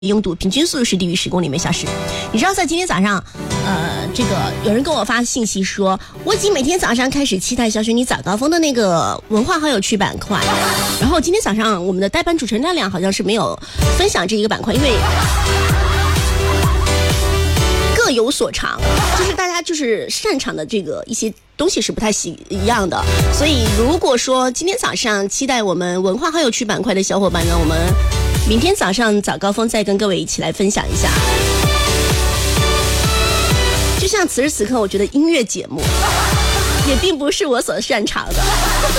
拥堵，平均速度是低于10公里每小时。你知道在今天早上这个有人跟我发信息说，我已经每天早上开始期待小雪你早高峰的那个文化好友区板块，然后今天早上我们的代班主持人亮亮好像是没有分享这一个板块，因为各有所长，就是大家就是擅长的这个一些东西是不太一样的，所以如果说今天早上期待我们文化好友区板块的小伙伴呢，我们明天早上早高峰再跟各位一起来分享一下。就像此时此刻，我觉得音乐节目也并不是我所擅长的。